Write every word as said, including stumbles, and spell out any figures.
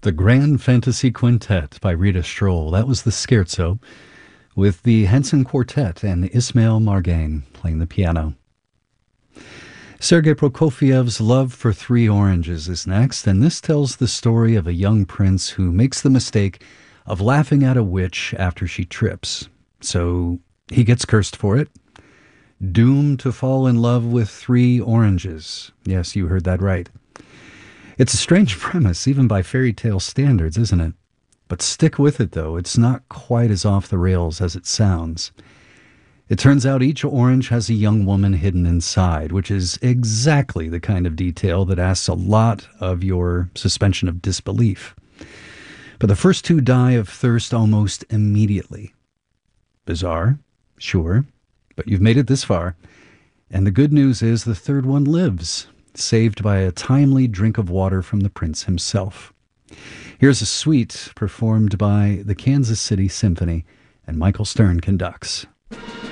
The Grand Fantasy Quintet by Rita Stroll. That was the scherzo with the Henson Quartet and Ismail Margain playing the piano. Sergei Prokofiev's Love for Three Oranges is next, and this tells the story of a young prince who makes the mistake of laughing at a witch after she trips. So he gets cursed for it, doomed to fall in love with three oranges. Yes, you heard that right. It's a strange premise, even by fairy tale standards, isn't it? But stick with it, though. It's not quite as off the rails as it sounds. It turns out each orange has a young woman hidden inside, which is exactly the kind of detail that asks a lot of your suspension of disbelief. But the first two die of thirst almost immediately. Bizarre, sure, but you've made it this far. And the good news is the third one lives, saved by a timely drink of water from the prince himself. Here's a suite performed by the Kansas City Symphony, and Michael Stern conducts.